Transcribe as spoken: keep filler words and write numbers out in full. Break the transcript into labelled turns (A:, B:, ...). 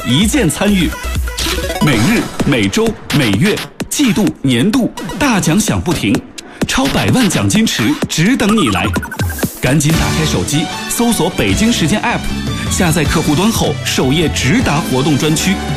A: 一键参与。每日、每周、每月、季度、年度大奖响不停，超百万奖金池只等你来！赶紧打开手机，搜索北京时间 App， 下载客户端后，首页直达活动专区。